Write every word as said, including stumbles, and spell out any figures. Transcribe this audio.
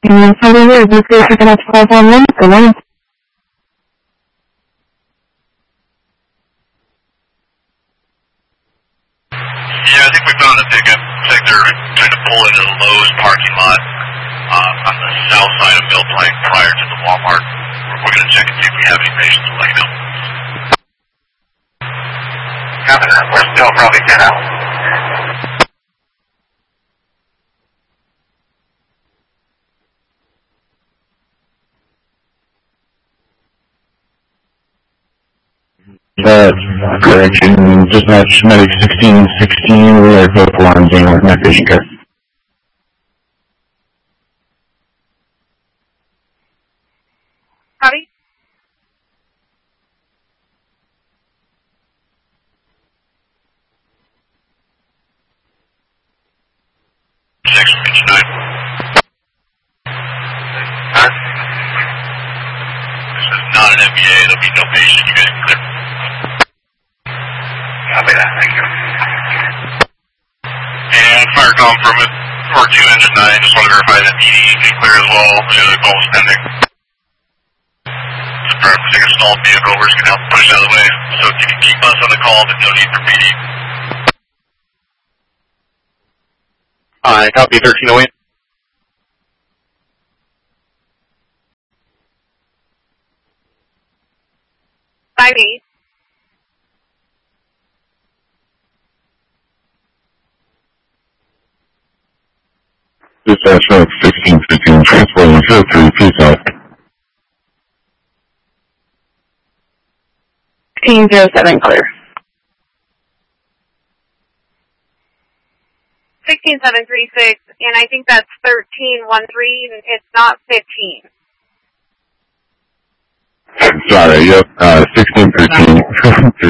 And finally, this is picking up five one one. Good morning. Yeah, I think we found a pickup. Looks like they're trying to pull into the Lowe's parking lot uh, on the south side of Mill Plank prior to the Walmart. We're, we're going to check and see if we have any patients to let you know. Copy that. We're still probably ten out. Uh, correction, just match medic sixteen sixteen, we are both alarms in with my patient care. Howdy? Six, pitch nine. Huh? This is not an M B A, there'll be no patient, you guys can clear. Copy that, thank you. And fire comm from it, or two engine nine, just want to verify that P D E can clear as well, the other call is pending. Confirm, take a stalled vehicle, we're just going to help push out of the way, so if you can keep us on the call, but no need for P D E. Alright, copy thirteen oh eight. Five eight. Dispatch medic sixteen fifteen, transporting zero three, please out. sixteen oh seven, clear. sixteen seven three six, and I think that's thirteen one three, it's not fifteen. Sorry, yep, uh, sixteen thirteen,